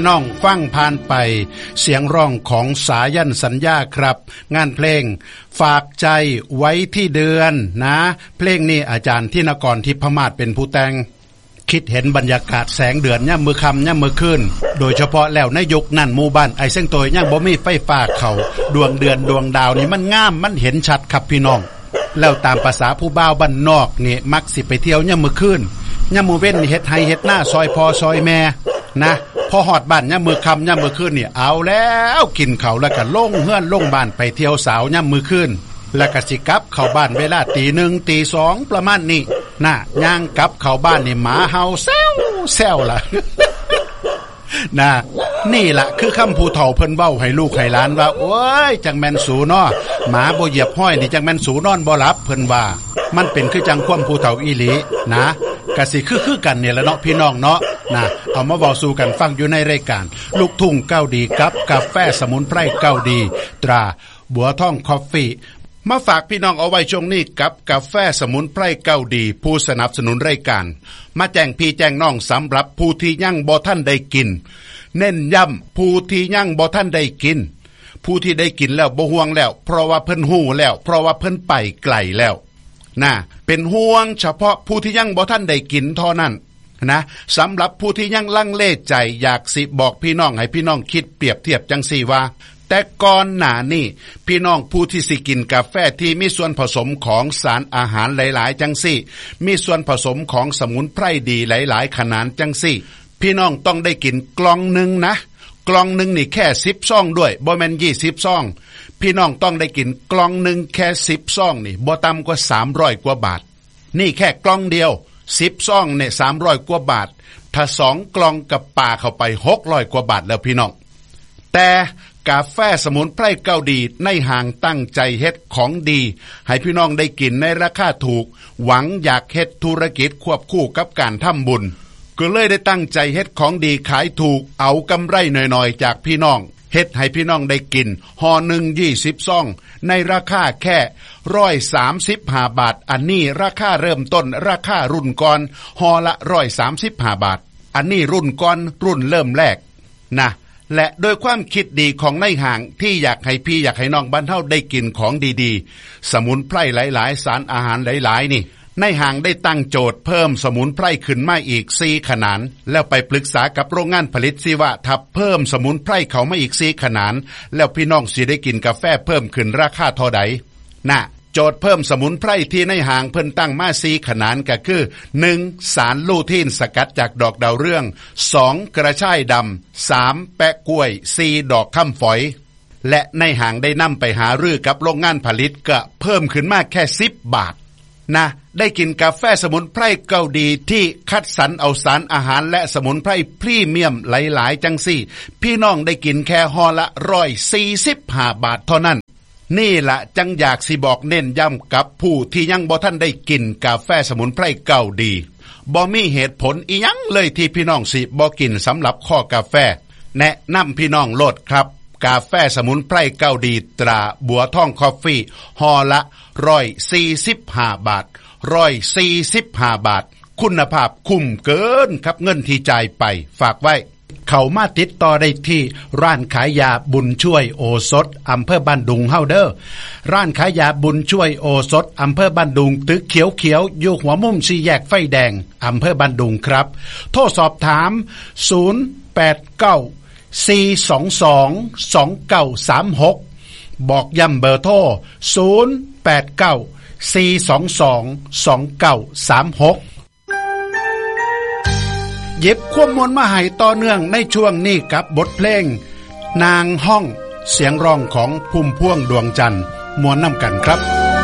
น้องฟังผ่านไปเสียงร้องของสายันสัญญาครับงานเพลงฝากใจไว้ที่เดือนนะเพลงนี้อาจารย์ที่นครทิพมาศเป็นผู้แต่งคิดเห็นบรรยากาศแสงเดือนย่ำมือค่ำย่ำมือคืนโดยเฉพาะแล้วในยุคนั้นหมู่บ้านไอ้เส้งโตยย่ำบ่มีไฟฟ้าเขาดวงเดือนดวงดาวนี่มันงามมันเห็นชัดครับพี่น้องแล้วตามภาษาผู้บ่าวบ้านนอกนี่มักสิไปเที่ยวย่ำมือคืนย่ำมือเว้นเฮ็ดไห้เฮ็ดหน้าซอยพ่อซอยแม่นะพอหอดบ้านย่ำมือค่ำย่ำมือคืนนี่เอาแล้วกินเขาแล้วก็ลงเฮือนลงบ้านไปเที่ยวสาวย่ำมือคืนแล้วก็สิกลับเข้าบ้านเวลาตี 1 ตี 2ประมาณนี้น่ะย่างกลับเข้าบ้านนี่หมาเห่าแซวล่ะ นะนี่ล่ะคือคำผู้เฒ่าเพิ่นเว้าให้ลูกให้หลานว่าโอ้ยจังแม่นสูเนาะหมาบ่เหยียบห้อยนี่จังแม่นสูนอนบ่หลับเพิ่นว่ามันเป็นคือจังความผู้เฒ่าอีหลีนะก็สิคือกันนี่ล่ะเนาะพี่น้องเนาะนะเอามาเว้าสู่กันฟังอยู่ในรายการลูกทุ่งเก้าดีกับกาแฟสมุนไพรเก้าดีตราบัวทองคอฟฟี่มาฝากพี่น้องเอาไว้ช่วงนี้กับกาแฟสมุนไพรเก้าดีผู้สนับสนุนรายการมาแจ้งพี่แจ้งน้องสำหรับผู้ที่ยังบ่ทันได้กินเน้นย้ำผู้ที่ยังบ่ทันได้กินผู้ที่ได้กินแล้วบ่ห่วงแล้วเพราะว่าเพิ่นฮู้แล้วเพราะว่าเพิ่นไปไกลแล้วนะเป็นห่วงเฉพาะผู้ที่ยังบ่ทันได้กินเท่านั้นนะสำหรับผู้ที่ยังลังเลใจอยากสิบอกพี่น้องให้พี่น้องคิดเปรียบเทียบจังซี่ว่าแต่ก่อนหน้านี้พี่น้องผู้ที่สิกินกาแฟที่มีส่วนผสมของสารอาหารหลายๆจังซี่มีส่วนผสมของสมุนไพรดีหลายๆขนาดจังซี่พี่น้องต้องได้กินกล่องนึงนะกล่องนึงนี่แค่10ซองด้วยบ่แม่น20ซองพี่น้องต้องได้กินกล่องนึงแค่10ซองนี่บ่ต่ำกว่า300กว่าบาทนี่แค่กล่องเดียว10ซองเนี่ย300กว่าบาทถ้า2กล่องกับป่าเข้าไป600กว่าบาทแล้วพี่น้องแต่กาแฟสมุนไพรเก้าดีในห้างตั้งใจเฮ็ดของดีให้พี่น้องได้กินในราคาถูกหวังอยากเฮ็ดธุรกิจควบคู่กับการทำบุญก็เลยได้ตั้งใจเฮ็ดของดีขายถูกเอากำไรหน่อยๆจากพี่น้องเฮ็ดให้พี่น้องได้กินห่อหนึ่ง20ซองในราคาแค่135บาทอันนี้ราคาเริ่มต้นราคารุ่นก่อนห่อละ135บาทอันนี้รุ่นก่อนรุ่นเริ่มแรกนะและโดยความคิดดีของนายห้างที่อยากให้พี่อยากให้น้องบ้านเฮาได้กินของดีๆสมุนไพรหลายๆสารอาหารหลายๆนี่นายห้างได้ตั้งโจทย์เพิ่มสมุนไพรขึ้นมาอีก4ขนาดแล้วไปปรึกษากับโรงงานผลิตสิว่าถ้าเพิ่มสมุนไพรเข้ามาอีก4ขนาดแล้วพี่น้องสิได้กินกาแฟเพิ่มขึ้นราคาเท่าใดนะโจทย์เพิ่มสมุนไพรที่ในห้างเพิ่นตั้งมา4ขนาดก็คือ1สารลูทีนสกัดจากดอกดาวเรือง2กระชายดำ3แปะกล้วย4ดอกค้ำฝอยและในห้างได้นำไปหารือกับโรงงานผลิตก็เพิ่มขึ้นมาแค่10บาทนะได้กินกาแฟสมุนไพรเกาดีที่คัดสรรเอาสารอาหารและสมุนไพรพรีเมียมหลายๆจังซี่พี่น้องได้กินแค่ห่อละ145บาทเท่านั้นนี่ละจังอยากสิบอกเน้นย้ำกับผู้ที่ยังบ่ทันได้กินกาแฟสมุนไพรเก่าดีบ่มีเหตุผลอีหยังเลยที่พี่น้องสิบ่กินสำหรับข้อกาแฟแนะนำพี่น้องโลดครับกาแฟสมุนไพรเก่าดีตราบัวทองคอฟฟี่ห่อละ145บาท145บาทคุณภาพคุ้มเกินครับเงินที่จ่ายไปฝากไว้เข้ามาติดต่อได้ที่ร้านขายยาบุญช่วยโอสถอำเภอบ้านดุงเฮาเด้อร้านขายยาบุญช่วยโอสถอำเภอบ้านดุงตึกเขียวๆอยู่หัวมุมสี่แยกไฟแดงอำเภอบ้านดุงครับโทรสอบถาม089-422-2936บอกย้ำเบอร์โทร089-422-2936เย็บความมวลมาให้ต่อเนื่องในช่วงนี้กับบทเพลงนางห้องเสียงร้องของพุ่มพวงดวงจันทร์มวลนำกันครับ